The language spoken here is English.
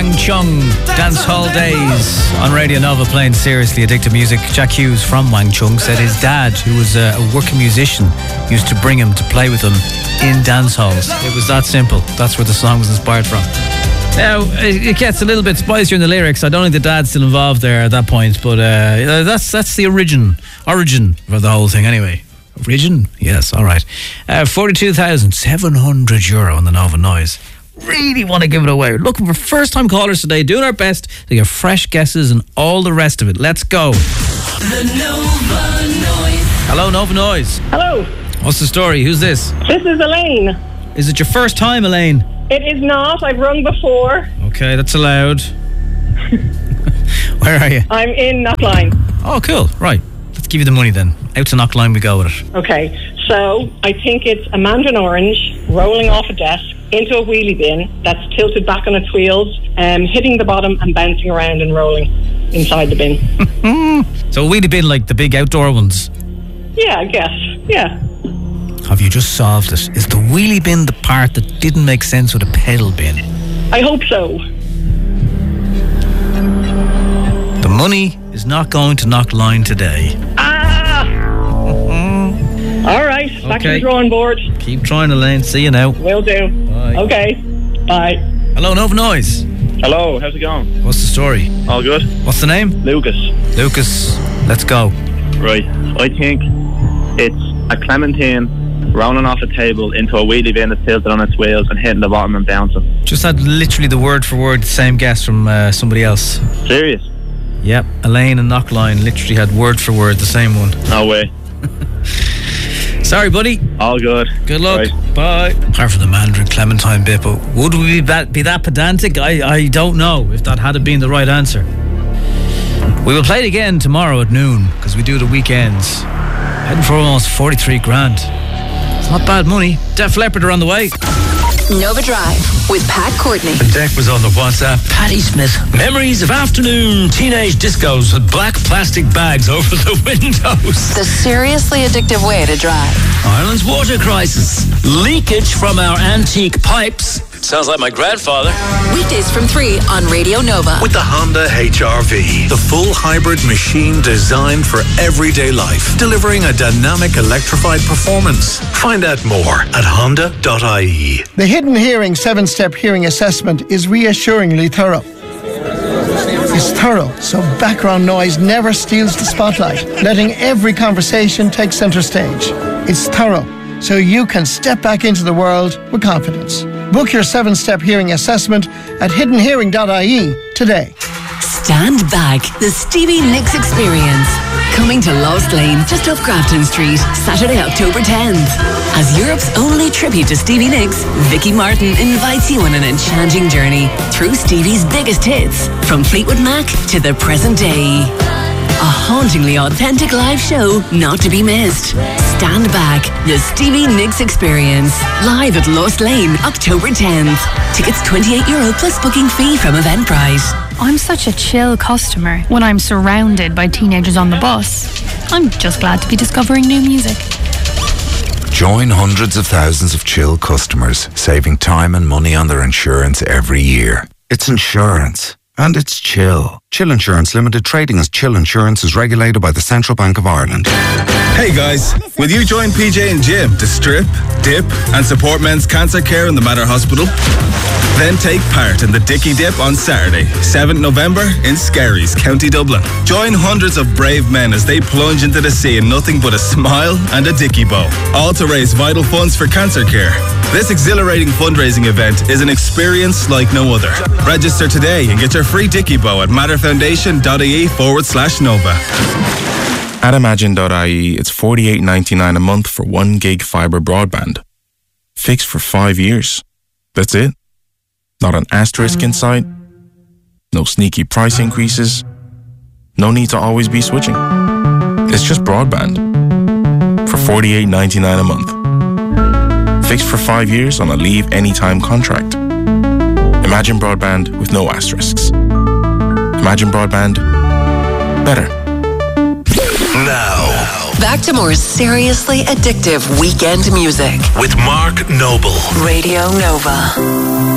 Wang Chung, Dance Hall Days on Radio Nova, playing seriously addictive music. Jack Hughes from Wang Chung said his dad, who was a working musician, used to bring him to play with him in dance halls. It was that simple. That's where the song was inspired from. Now, it gets a little bit spicier in the lyrics. I don't think the dad's still involved there at that point, but that's the origin of the whole thing anyway. Origin? Yes, all right. €42,700 on the Nova Noise. Really want to give it away. We're looking for first-time callers today, doing our best to get fresh guesses and all the rest of it. Let's go. The Nova Noise. Hello, Nova Noise. Hello. What's the story? Who's this? This is Elaine. Is it your first time, Elaine? It is not. I've rung before. Okay, that's allowed. Where are you? I'm in Knockline. Oh, cool. Right. Let's give you the money then. Out to Knockline we go with it. Okay, so I think it's a mandarin orange rolling off a desk into a wheelie bin that's tilted back on its wheels, hitting the bottom and bouncing around and rolling inside the bin. So a wheelie bin like the big outdoor ones? Yeah, I guess. Yeah. Have you just solved it? Is the wheelie bin the part that didn't make sense with a pedal bin? I hope so. The money is not going to Knockline today. All right, back to the drawing board. Keep trying, Elaine. See you now. Will do. Bye. Okay, bye. Hello, Nova Noise. Hello, how's it going? What's the story? All good. What's the name? Lucas. Lucas, let's go. Right, I think it's a clementine rounding off a table into a wheelie bin that's tilted on its wheels and hitting the bottom and bouncing. Just had literally the word for word same guess from somebody else. Serious? Yep, Elaine and Knockline literally had word for word the same one. No way. Sorry, buddy. All good. Good luck. Right. Bye. Apart from the Mandarin Clementine bit, but would we be that pedantic? I don't know if that had been the right answer. We will play it again tomorrow at noon because we do the weekends. Heading for almost 43 grand. It's not bad money. Def Leppard are on the way. Nova Drive with Pat Courtney. The deck was on the WhatsApp. Paddy Smith. Memories of afternoon teenage discos with black plastic bags over the windows. The seriously addictive way to drive. Ireland's water crisis. Leakage from our antique pipes. Sounds like my grandfather. Weekdays from 3 on Radio Nova. With the Honda HR-V, the full hybrid machine designed for everyday life, delivering a dynamic electrified performance. Find out more at honda.ie. The Hidden Hearing 7-step hearing assessment is reassuringly thorough. It's thorough, so background noise never steals the spotlight, letting every conversation take centre stage. It's thorough, so you can step back into the world with confidence. Book your 7-step hearing assessment at hiddenhearing.ie today. Stand Back, the Stevie Nicks Experience. Coming to Lost Lane, just off Grafton Street, Saturday, October 10th. As Europe's only tribute to Stevie Nicks, Vicky Martin invites you on an enchanting journey through Stevie's biggest hits, from Fleetwood Mac to the present day. A hauntingly authentic live show not to be missed. Stand Back, the Stevie Nicks Experience. Live at Lost Lane, October 10th. Tickets €28 plus booking fee from Eventbrite. I'm such a chill customer when I'm surrounded by teenagers on the bus. I'm just glad to be discovering new music. Join hundreds of thousands of chill customers, saving time and money on their insurance every year. It's insurance. And it's Chill. Chill Insurance Limited, trading as Chill Insurance, is regulated by the Central Bank of Ireland. Hey guys, will you join PJ and Jim to strip, dip and support men's cancer care in the Mater Hospital? Then take part in the Dickie Dip on Saturday, 7th November in Skerries, County Dublin. Join hundreds of brave men as they plunge into the sea in nothing but a smile and a Dickie bow, all to raise vital funds for cancer care. This exhilarating fundraising event is an experience like no other. Register today and get your free Dickie bow at matterfoundation.ie/Nova. At Imagine.ie, it's $48.99 a month for 1 gig fibre broadband. Fixed for 5 years. That's it. Not an asterisk in sight. No sneaky price increases. No need to always be switching. It's just broadband. For $48.99 a month. Fixed for 5 years on a leave anytime contract. Imagine broadband with no asterisks. Imagine broadband. Better. Now, Back to more seriously addictive weekend music with Mark Noble. Radio Nova.